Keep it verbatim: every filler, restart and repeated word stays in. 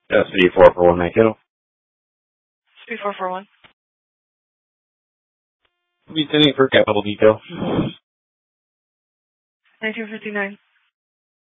That's three four four one nine Kittle. three four four one. Be sending for capital detail. nineteen fifty-nine.